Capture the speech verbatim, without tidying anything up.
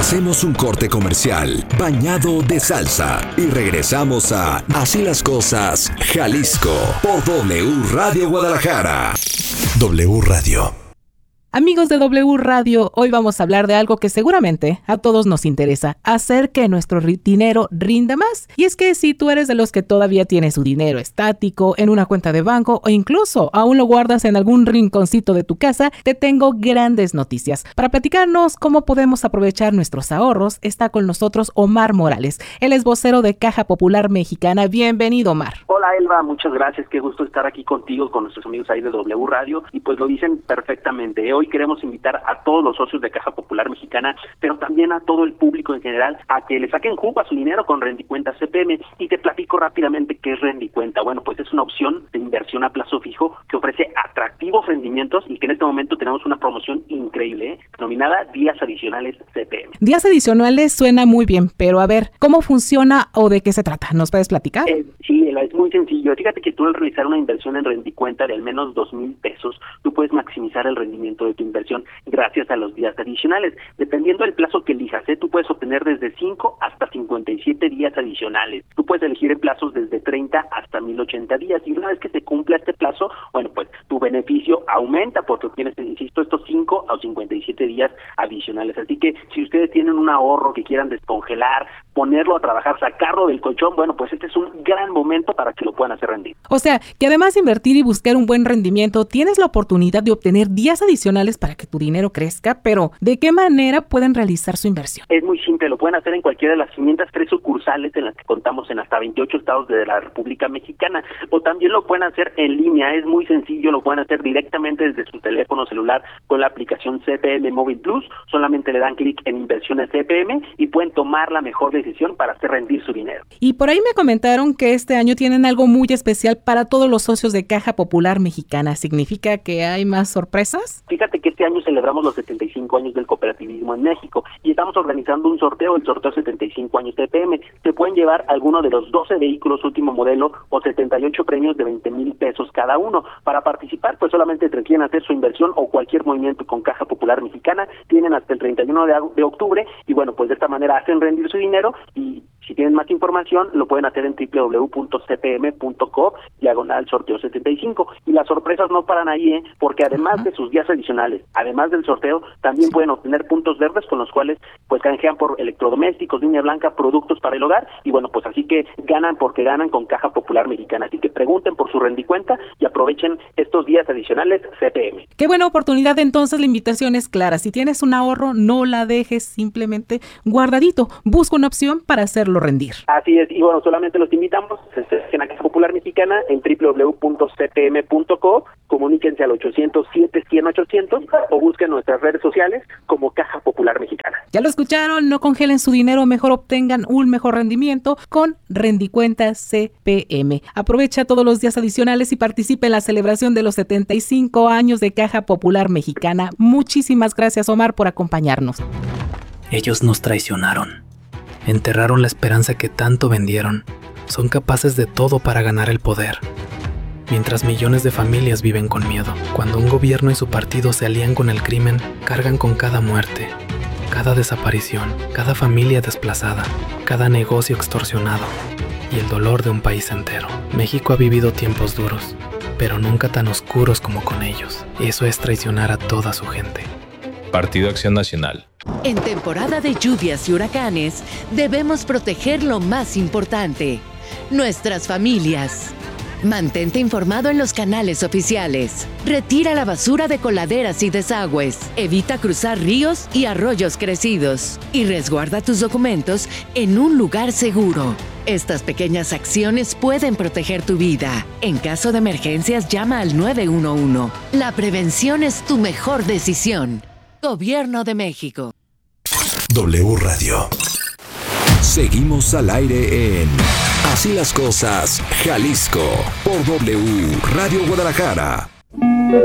Hacemos un corte comercial bañado de salsa y regresamos a Así las Cosas, Jalisco, por W Radio Guadalajara. W Radio. Amigos de W Radio, hoy vamos a hablar de algo que seguramente a todos nos interesa, hacer que nuestro dinero rinda más. Y es que si tú eres de los que todavía tiene su dinero estático en una cuenta de banco o incluso aún lo guardas en algún rinconcito de tu casa, te tengo grandes noticias. Para platicarnos cómo podemos aprovechar nuestros ahorros, está con nosotros Omar Morales. Él es vocero de Caja Popular Mexicana. Bienvenido, Omar. Hola, Elba, muchas gracias. Qué gusto estar aquí contigo, con nuestros amigos ahí de W Radio. Y pues lo dicen perfectamente. Hoy queremos invitar a todos los socios de Caja Popular Mexicana, pero también a todo el público en general, a que le saquen jugo a su dinero con Rendicuenta C P M. Y te platico rápidamente qué es Rendicuenta. Bueno, pues es una opción de inversión a plazo fijo que ofrece atractivos rendimientos y que en este momento tenemos una promoción increíble, ¿eh? Denominada Días Adicionales C P M. Días Adicionales suena muy bien, pero a ver, ¿cómo funciona o de qué se trata? ¿Nos puedes platicar? Eh, sí, es muy sencillo. Fíjate que tú al realizar una inversión en Rendicuenta de al menos dos mil pesos, tú puedes maximizar el rendimiento de tu inversión gracias a los días adicionales. Dependiendo del plazo que elijas, ¿eh? tú puedes obtener desde cinco hasta cincuenta y siete días adicionales. Tú puedes elegir en plazos desde treinta hasta mil ochenta días. Y una vez que se cumpla este plazo, bueno, pues tu beneficio aumenta porque obtienes, insisto, estos cinco a cincuenta y siete días adicionales. Así que si ustedes tienen un ahorro que quieran descongelar, ponerlo a trabajar, sacarlo del colchón, bueno, pues este es un gran momento para que lo puedan hacer rendir. O sea, que además de invertir y buscar un buen rendimiento, tienes la oportunidad de obtener días adicionales para que tu dinero crezca, pero ¿de qué manera pueden realizar su inversión? Es muy simple, lo pueden hacer en cualquiera de las quinientas tres sucursales en las que contamos en hasta veintiocho estados de la República Mexicana, o también lo pueden hacer en línea, es muy sencillo, lo pueden hacer directamente desde su teléfono celular con la aplicación C P M Móvil Plus, solamente le dan clic en inversiones C P M y pueden tomar la mejor decisión para hacer rendir su dinero. Y por ahí me comentaron que este año tienen algo muy especial para todos los socios de Caja Popular Mexicana. ¿Significa que hay más sorpresas? Fíjate que este año celebramos los setenta y cinco años del cooperativismo en México y estamos organizando un sorteo, el sorteo setenta y cinco años C P M. Se pueden llevar alguno de los doce vehículos último modelo o setenta y ocho premios de veinte mil pesos cada uno. Para participar, pues solamente requieren hacer su inversión o cualquier movimiento con Caja Popular Mexicana. Tienen hasta el treinta y uno de octubre y bueno, pues de esta manera hacen rendir su dinero. Y si tienen más información, lo pueden hacer en doble u doble u doble u punto c p m punto co diagonal sorteo setenta y cinco. Y las sorpresas no paran ahí, ¿eh? Porque además uh-huh. de sus días adicionales, además del sorteo, también sí. pueden obtener puntos verdes con los cuales pues canjean por electrodomésticos, línea blanca, productos para el hogar. Y bueno, pues así que ganan porque ganan con Caja Popular Mexicana. Así que pregunten por su rendicuenta y aprovechen estos días adicionales C P M. Qué buena oportunidad, entonces la invitación es clara. Si tienes un ahorro, no la dejes simplemente guardadito. Busca una opción para hacerlo rendir. Así es, y bueno, solamente los invitamos a Caja Popular Mexicana en doble u doble u doble u punto c p m punto co, comuníquense al ochocientos siete cien ochocientos o busquen nuestras redes sociales como Caja Popular Mexicana. Ya lo escucharon, no congelen su dinero, mejor obtengan un mejor rendimiento con Rendicuenta C P M. Aprovecha todos los días adicionales y participe en la celebración de los setenta y cinco años de Caja Popular Mexicana. Muchísimas gracias, Omar, por acompañarnos. Ellos nos traicionaron. Enterraron la esperanza que tanto vendieron. Son capaces de todo para ganar el poder. Mientras millones de familias viven con miedo. Cuando un gobierno y su partido se alían con el crimen, cargan con cada muerte, cada desaparición, cada familia desplazada, cada negocio extorsionado y el dolor de un país entero. México ha vivido tiempos duros, pero nunca tan oscuros como con ellos. Eso es traicionar a toda su gente. Partido Acción Nacional. En temporada de lluvias y huracanes, debemos proteger lo más importante, nuestras familias. Mantente informado en los canales oficiales. Retira la basura de coladeras y desagües. Evita cruzar ríos y arroyos crecidos. Y resguarda tus documentos en un lugar seguro. Estas pequeñas acciones pueden proteger tu vida. En caso de emergencias, llama al nueve uno uno. La prevención es tu mejor decisión. Gobierno de México. W Radio. Seguimos al aire en Así las Cosas, Jalisco, por W Radio Guadalajara.